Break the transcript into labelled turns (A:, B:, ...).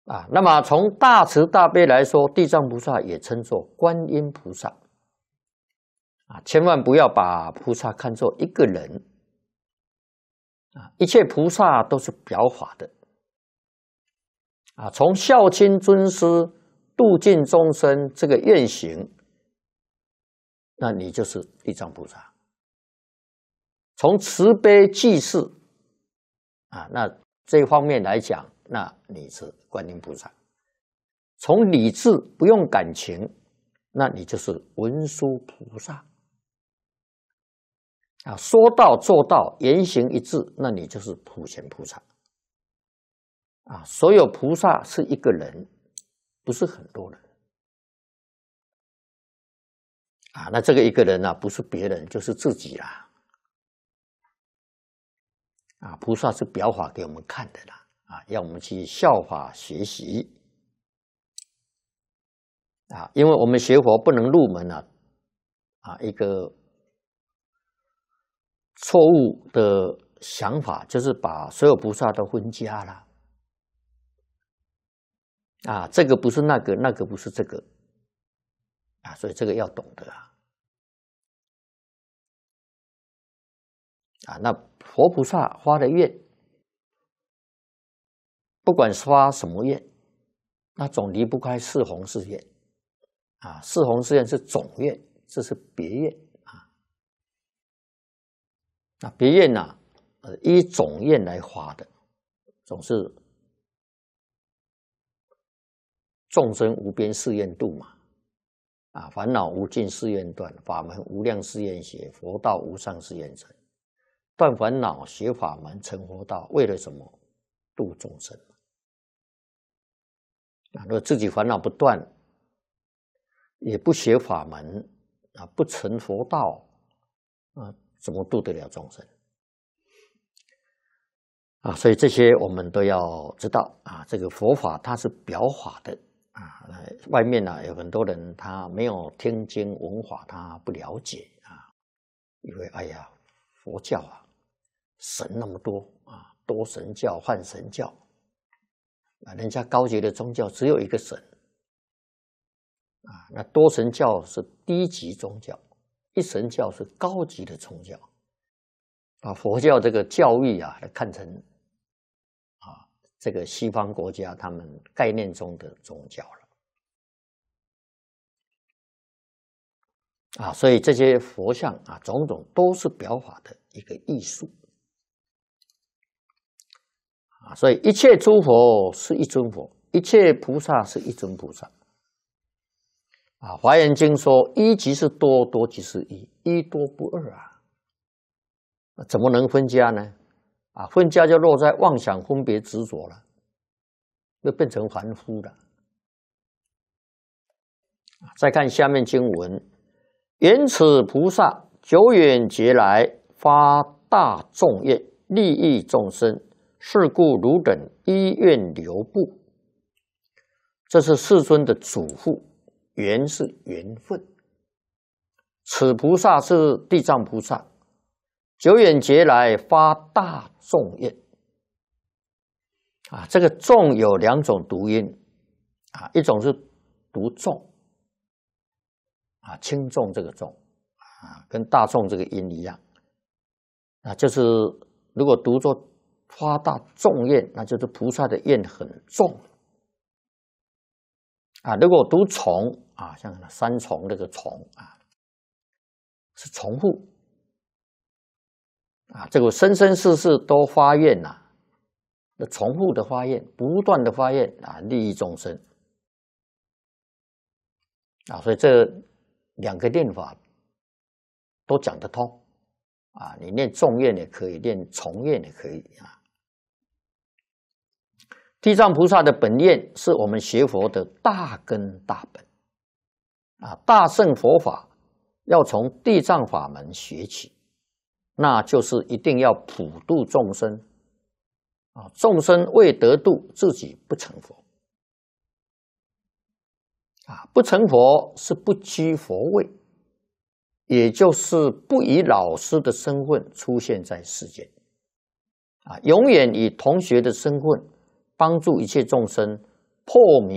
A: 那么从大慈大悲来说，地藏菩萨也称作观音菩萨。千万不要把菩萨看作一个人。一切菩萨都是表法的。从孝亲尊师、度尽众生这个愿行，那你就是地藏菩萨。从慈悲济世那这方面来讲，那你是观音菩萨。从理智不用感情，那你就是文殊菩萨。说到做到，言行一致，那你就是普贤菩萨。所有菩萨是一个人，不是很多人。那这个一个人不是别人，就是自己啦。菩萨是表法给我们看的啦，要我们去效法学习。因为我们学佛不能入门一个错误的想法就是把所有菩萨都分家了。这个不是那个，那个不是这个。所以这个要懂得那佛菩萨发的愿，不管是发什么愿，那总离不开四弘誓愿。四弘誓愿是总愿，这是别愿。别愿依总愿来发的，总是众生无边誓愿度嘛。烦恼无尽誓愿断，法门无量誓愿学，佛道无上誓愿成。断烦恼，学法门，成佛道，为了什么？度众生。如果自己烦恼不断，也不学法门不成佛道怎么度得了众生？所以这些我们都要知道这个佛法它是表法的外面有很多人他没有听经闻法，他不了解以为哎呀佛教神那么多多神教、幻神教人家高级的宗教只有一个神那多神教是低级宗教，一神教是高级的宗教。佛教这个教育看成这个西方国家他们概念中的宗教了。所以这些佛像种种都是表法的一个艺术。所以一切诸佛是一尊佛，一切菩萨是一尊菩萨。华严经说一即是多，多即是一，一多不二怎么能分家呢？分家就落在妄想分别执着了，就变成凡夫了。再看下面经文，缘此菩萨久远劫来发大众愿，利益众生，是故汝等依愿流布。这是世尊的嘱咐，缘是缘分，此菩萨是地藏菩萨，久远劫来发大众愿。这个众有两种读音一种是读众轻重这个重跟大众这个音一样就是如果读作发大众愿，那就是菩萨的愿很重如果读重像三重这个重是重复这个生生世世都发愿重复的发愿，不断的发愿利益众生所以这两个念法都讲得通你念重愿也可以，念重愿也可以地藏菩萨的本愿是我们学佛的大根大本大乘佛法要从地藏法门学起，那就是一定要普度众生众生未得度，自己不成佛不成佛是不居佛位，也就是不以老师的身份出现在世间永远以同学的身份帮助一切众生破迷。